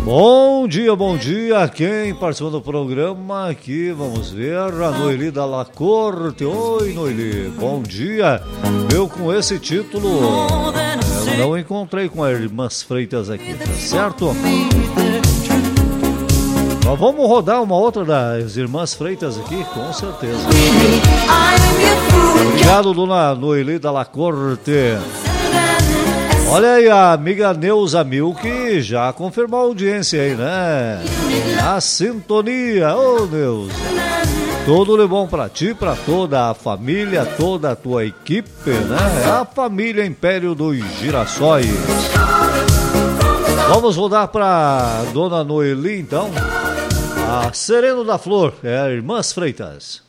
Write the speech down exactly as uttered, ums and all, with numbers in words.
Bom dia, bom dia. Quem participou do programa aqui, vamos ver, a Noeli da La Corte. Oi, Noeli, bom dia. Eu com esse título, eu não encontrei com as irmãs Freitas aqui, tá certo? Mas vamos rodar uma outra das irmãs Freitas aqui, com certeza. Obrigado, dona Noeli da La Corte. Olha aí, a amiga Neuza Milk já confirmou a audiência aí, né? A sintonia, ô oh, Neuza. Tudo de bom pra ti, pra toda a família, toda a tua equipe, né? A família Império dos Girassóis. Vamos rodar pra dona Noeli, então. A Sereno da Flor, é a Irmãs Freitas.